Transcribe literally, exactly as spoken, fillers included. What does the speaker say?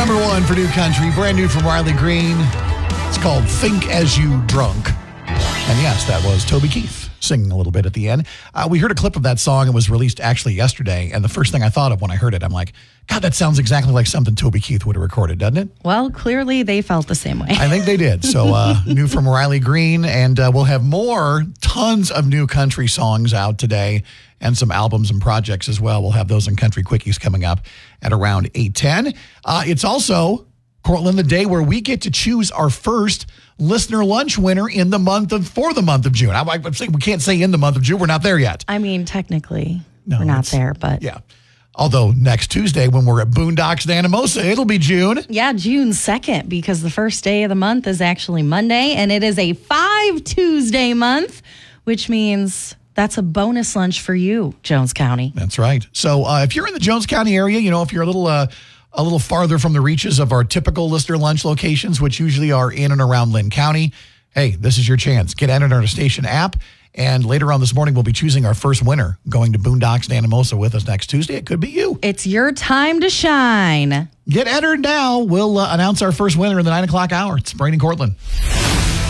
Number one for New Country, brand new from Riley Green. It's called Think As You Drunk. And yes, that was Toby Keith singing a little bit at the end. Uh, we heard a clip of that song. It was released actually yesterday. And the first thing I thought of when I heard it, I'm like, God, that sounds exactly like something Toby Keith would have recorded, doesn't it? Well, clearly they felt the same way. I think they did. So uh, new from Riley Green. And uh, we'll have more, tons of new country songs out today and some albums and projects as well. We'll have those in Country Quickies coming up at around eight ten. Uh, it's also, Cortland, the day where we get to choose our first listener lunch winner in the month of, for the month of June. I, I'm saying we can't say in the month of June. We're not there yet. I mean, technically, no, we're not there, but. Yeah. Although next Tuesday when we're at Boondocks Anamosa, it'll be June. Yeah, June second, because the first day of the month is actually Monday, and it is a five Tuesday month, which means that's a bonus lunch for you, Jones County. That's right. So uh, if you're in the Jones County area, you know, if you're a little uh, a little farther from the reaches of our typical listener lunch locations, which usually are in and around Lynn County, hey, this is your chance. Get entered on our station app. And later on this morning, we'll be choosing our first winner going to Boondocks Anamosa with us next Tuesday. It could be you. It's your time to shine. Get entered now. We'll uh, announce our first winner in the nine o'clock hour. It's Braden Cortland.